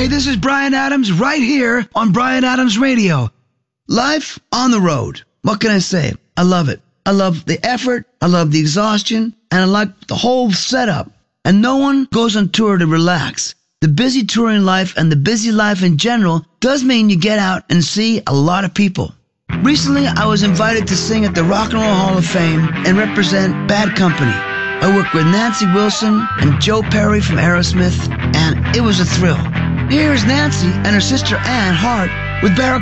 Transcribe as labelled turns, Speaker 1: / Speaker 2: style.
Speaker 1: Hey, this is Bryan Adams right here on Bryan Adams Radio. Life on the road. What can I say? I love it. I love the effort. I love the exhaustion. And I like the whole setup. And no one goes on tour to relax. The busy touring life and the busy life in general does mean you get out and see a lot of people. Recently, I was invited to sing at the Rock and Roll Hall of Fame and represent Bad Company. I worked with Nancy Wilson and Joe Perry from Aerosmith, and it was a thrill. Here's Nancy and her sister Ann Hart with Barracuda.